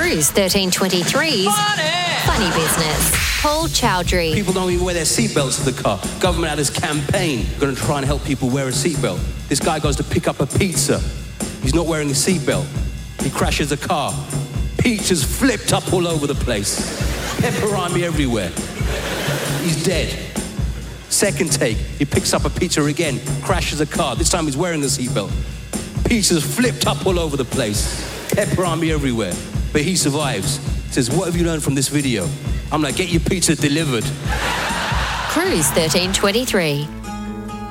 Cruise 1323's Funny Business. Paul Chowdhury. People don't even wear their seatbelts in the car. Government had this campaign going to try and help people wear a seatbelt. This guy goes to pick up a pizza. He's not wearing a seatbelt. He crashes a car. Pizzas flipped up all over the place. Pepperoni everywhere. He's dead. Second take, he picks up a pizza again, crashes a car. This time he's wearing a seatbelt. Pizzas flipped up all over the place. Pepperoni everywhere. But he survives. Says, what have you learned from this video? I'm like, get your pizza delivered. Cruise 1323.